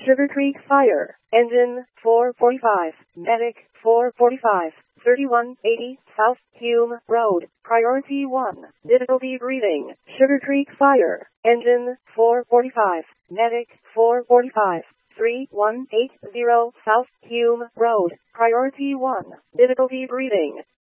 Sugar Creek Fire. Engine 445. Medic 445. 3180 South Hume Road. Priority 1. Difficulty breathing. Sugar Creek Fire. Engine 445. Medic 445. 3180 South Hume Road. Priority 1. Difficulty breathing.